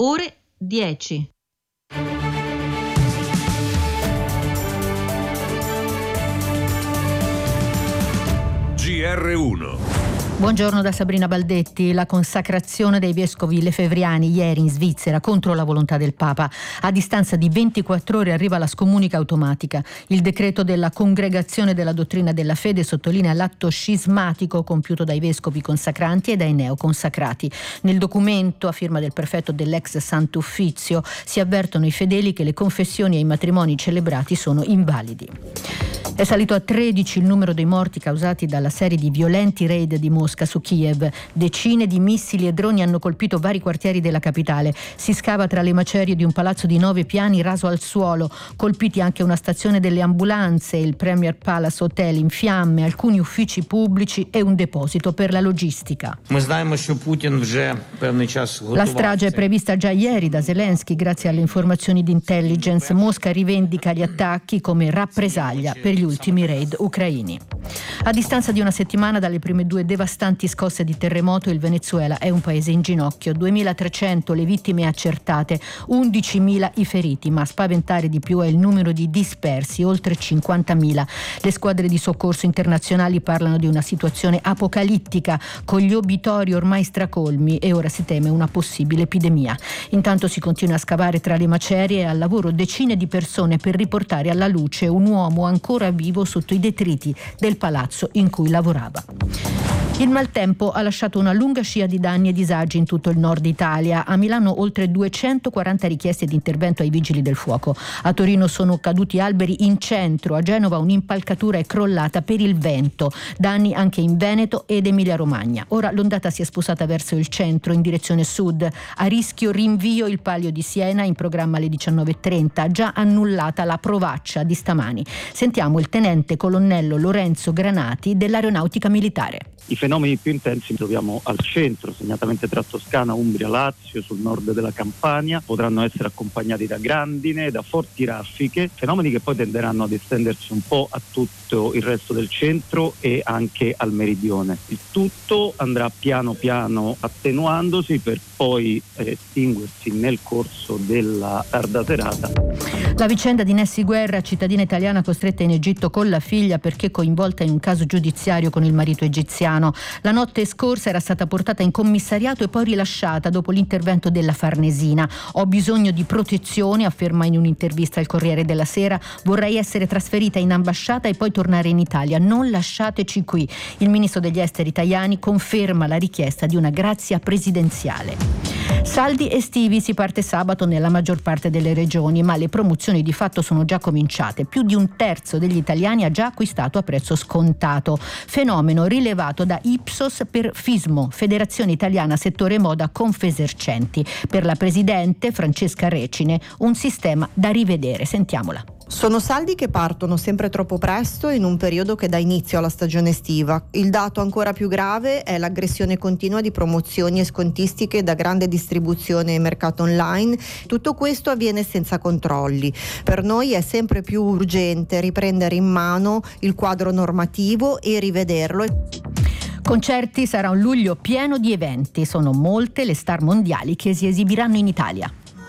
ore 10. GR1. Buongiorno da Sabrina Baldetti. La consacrazione dei vescovi lefebvriani ieri in Svizzera contro la volontà del Papa. A distanza di 24 ore arriva la scomunica automatica. Il decreto della Congregazione della Dottrina della Fede sottolinea l'atto scismatico compiuto dai vescovi consacranti e dai neoconsacrati. Nel documento, a firma del prefetto dell'ex Sant'Uffizio, si avvertono i fedeli che le confessioni e i matrimoni celebrati sono invalidi. È salito a 13 il numero dei morti causati dalla serie di violenti raid di Mosca su Kiev. Decine di missili e droni hanno colpito vari quartieri della capitale. Si scava tra le macerie di un palazzo di 9 piani raso al suolo. Colpiti anche una stazione delle ambulanze, il Premier Palace Hotel in fiamme, alcuni uffici pubblici e un deposito per la logistica. La strage è prevista già ieri da Zelensky grazie alle informazioni di intelligence. Mosca rivendica gli attacchi come rappresaglia per gli ultimi raid ucraini. A distanza di una settimana dalle prime 2 devastanti scosse di terremoto, il Venezuela è un paese in ginocchio. 2.300 le vittime accertate, 11.000 i feriti, ma a spaventare di più è il numero di dispersi, oltre 50.000. Le squadre di soccorso internazionali parlano di una situazione apocalittica, con gli obitori ormai stracolmi, e ora si teme una possibile epidemia. Intanto si continua a scavare tra le macerie e al lavoro decine di persone per riportare alla luce un uomo ancora vivo sotto i detriti del palazzo in cui lavorava. Il maltempo ha lasciato una lunga scia di danni e disagi in tutto il nord Italia. A Milano oltre 240 richieste di intervento ai vigili del fuoco. A Torino sono caduti alberi in centro. A Genova un'impalcatura è crollata per il vento. Danni anche in Veneto ed Emilia-Romagna. Ora l'ondata si è spostata verso il centro in direzione sud. A rischio rinvio il Palio di Siena, in programma alle 19.30. Già annullata la Provaccia di stamani. Sentiamo il tenente colonnello Lorenzo Granati dell'Aeronautica Militare. I fenomeni più intensi li troviamo al centro, segnatamente tra Toscana, Umbria, Lazio, sul nord della Campania. Potranno essere accompagnati da grandine, da forti raffiche, fenomeni che poi tenderanno ad estendersi un po' a tutto il resto del centro e anche al meridione. Il tutto andrà piano piano attenuandosi per poi estinguersi nel corso della tarda serata. La vicenda di Nessi Guerra, cittadina italiana costretta in Egitto con la figlia perché coinvolta in un caso giudiziario con il marito egiziano. La notte scorsa era stata portata in commissariato e poi rilasciata dopo l'intervento della Farnesina. Ho bisogno di protezione, afferma in un'intervista al Corriere della Sera. Vorrei essere trasferita in ambasciata e poi tornare in Italia. Non lasciateci qui. Il ministro degli esteri Tajani conferma la richiesta di una grazia presidenziale. Saldi estivi, si parte sabato nella maggior parte delle regioni, ma le promozioni di fatto sono già cominciate. Più di un terzo degli italiani ha già acquistato a prezzo scontato. Fenomeno rilevato da Ipsos per Fismo, Federazione Italiana Settore Moda Confesercenti. Per la presidente Francesca Recine, un sistema da rivedere. Sentiamola. Sono saldi che partono sempre troppo presto in un periodo che dà inizio alla stagione estiva. Il dato ancora più grave è l'aggressione continua di promozioni e scontistiche da grande distribuzione e mercato online. Tutto questo avviene senza controlli. Per noi è sempre più urgente riprendere in mano il quadro normativo e rivederlo. Concerti, sarà un luglio pieno di eventi. Sono molte le star mondiali che si esibiranno in Italia.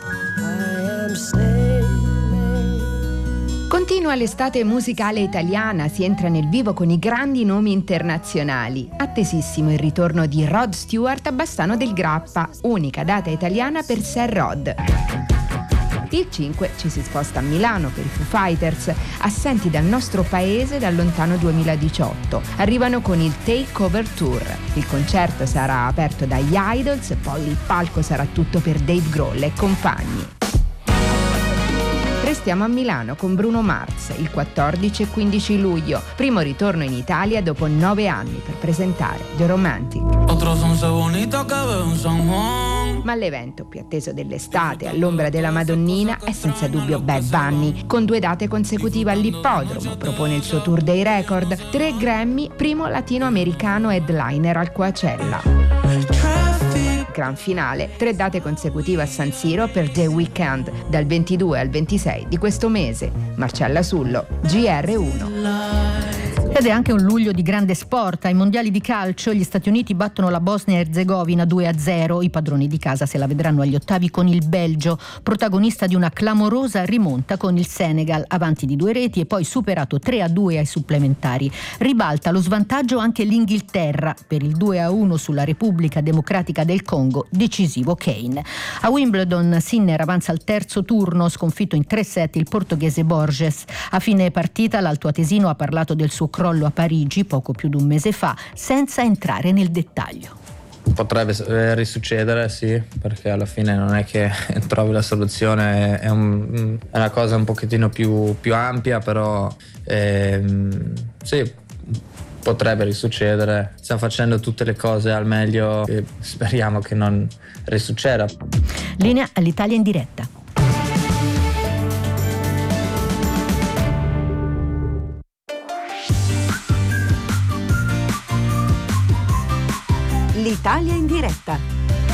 Continua l'estate musicale italiana, si entra nel vivo con i grandi nomi internazionali. Attesissimo il ritorno di Rod Stewart a Bassano del Grappa, unica data italiana per Sir Rod. Il 5 ci si sposta a Milano per i Foo Fighters, assenti dal nostro paese dal lontano 2018. Arrivano con il Takeover Tour. Il concerto sarà aperto dagli Idols e poi il palco sarà tutto per Dave Grohl e compagni. Restiamo a Milano con Bruno Mars il 14 e 15 luglio, primo ritorno in Italia dopo 9 anni per presentare The Romantic. Ma l'evento più atteso dell'estate, all'ombra della Madonnina, è senza dubbio Bad Bunny, con 2 date consecutive all'ippodromo, propone il suo tour dei record, 3 Grammy, primo latinoamericano headliner al Coachella. Gran finale, 3 date consecutive a San Siro per The Weeknd, dal 22 al 26 di questo mese. Marcella Sullo, GR1. Ed è anche un luglio di grande sport. Ai mondiali di calcio gli Stati Uniti battono la Bosnia e Erzegovina 2-0. I padroni di casa se la vedranno agli ottavi con il Belgio, protagonista di una clamorosa rimonta con il Senegal, avanti di 2 reti e poi superato 3-2 ai supplementari. Ribalta lo svantaggio anche l'Inghilterra per il 2-1 sulla Repubblica Democratica del Congo, decisivo Kane. A Wimbledon Sinner avanza al terzo turno, sconfitto in 3 set il portoghese Borges. A fine partita l'altoatesino ha parlato del suo crollo a Parigi poco più di un mese fa, senza entrare nel dettaglio. Potrebbe risuccedere, sì, perché alla fine non è che trovi la soluzione, è una cosa un pochettino più ampia, però sì, potrebbe risuccedere. Stiamo facendo tutte le cose al meglio e speriamo che non risucceda. Linea all'Italia in diretta. L'Italia in diretta.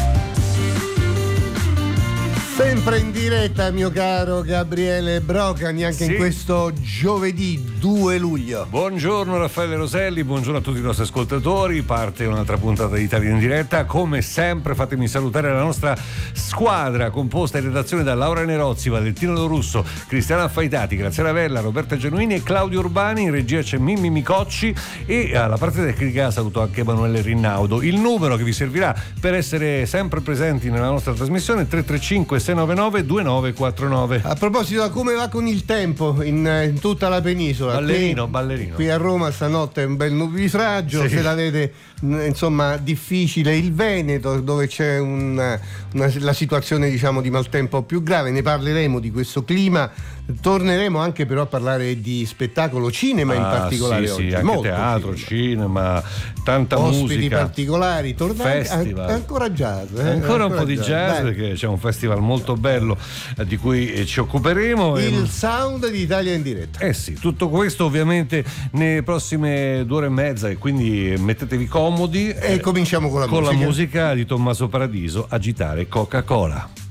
Sempre in diretta, mio caro Gabriele Brocani, anche in questo giovedì 2 luglio. Buongiorno Raffaele Roselli, buongiorno a tutti i nostri ascoltatori. Parte un'altra puntata di Italia in diretta. Come sempre fatemi salutare la nostra squadra composta in redazione da Laura Nerozzi, Valentino Lorusso, Cristiana Faitati, Graziella Vella, Roberta Genuini e Claudio Urbani. In regia c'è Mimmi Micocci e alla parte tecnica saluto anche Emanuele Rinnaudo. Il numero che vi servirà per essere sempre presenti nella nostra trasmissione è 335 699 2949. A proposito, come va con il tempo in tutta la penisola? Ballerino. Qui a Roma stanotte è un bel nubifragio, se la vede insomma difficile. Il Veneto, dove c'è la situazione diciamo di maltempo più grave, ne parleremo di questo clima. Torneremo anche però a parlare di spettacolo, cinema in particolare oggi. Sì, anche molto teatro, cinema, tanta musica, ospiti particolari, festival. Ancora jazz. Ancora un po' di jazz, perché c'è un festival molto bello di cui ci occuperemo. Il sound di Italia in diretta. Sì, tutto questo ovviamente nelle prossime 2 ore e mezza, e quindi mettetevi comodi. E cominciamo con la musica di Tommaso Paradiso, Agitare Coca-Cola.